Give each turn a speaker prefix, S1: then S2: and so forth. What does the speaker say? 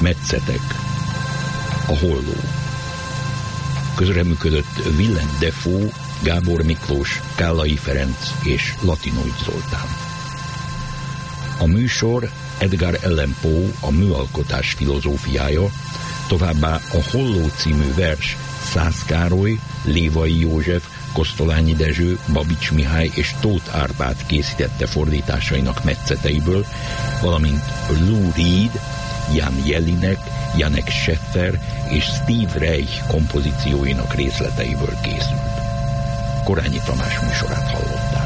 S1: Metszetek. A Holló. Közreműködött Willem Dafoe, Gábor Miklós, Kállai Ferenc és Latinoid Zoltán. A műsor Edgar Allan Poe A műalkotás filozófiája, továbbá a Holló című vers Szász Károly, Lévai József, Kosztolányi Dezső, Babics Mihály és Tóth Árpád készítette fordításainak metszeteiből, valamint Lou Reed, Jan Jelinek, Janek Scheffer és Steve Reich kompozícióinak részleteiből készült. Korányi Tamás műsorát hallották.